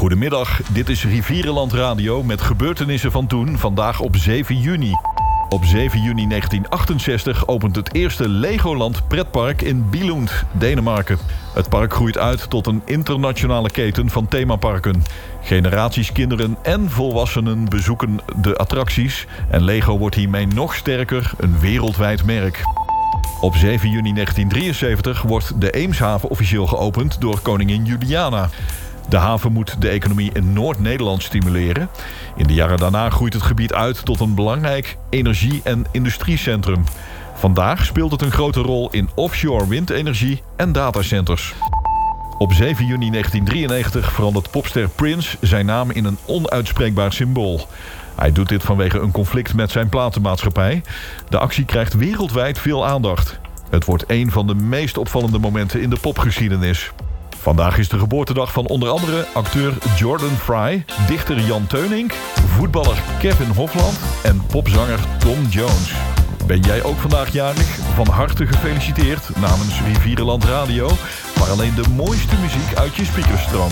Goedemiddag, dit is Rivierenland Radio met gebeurtenissen van toen, vandaag op 7 juni. Op 7 juni 1968 opent het eerste Legoland pretpark in Billund, Denemarken. Het park groeit uit tot een internationale keten van themaparken. Generaties kinderen en volwassenen bezoeken de attracties en Lego wordt hiermee nog sterker, een wereldwijd merk. Op 7 juni 1973 wordt de Eemshaven officieel geopend door koningin Juliana. De haven moet de economie in Noord-Nederland stimuleren. In de jaren daarna groeit het gebied uit tot een belangrijk energie- en industriecentrum. Vandaag speelt het een grote rol in offshore windenergie en datacenters. Op 7 juni 1993 verandert popster Prince zijn naam in een onuitspreekbaar symbool. Hij doet dit vanwege een conflict met zijn platenmaatschappij. De actie krijgt wereldwijd veel aandacht. Het wordt een van de meest opvallende momenten in de popgeschiedenis. Vandaag is de geboortedag van onder andere acteur Jordan Fry, dichter Jan Teunink, voetballer Kevin Hofland en popzanger Tom Jones. Ben jij ook vandaag jarig? Van harte gefeliciteerd namens Rivierenland Radio, waar alleen de mooiste muziek uit je speakers stroomt.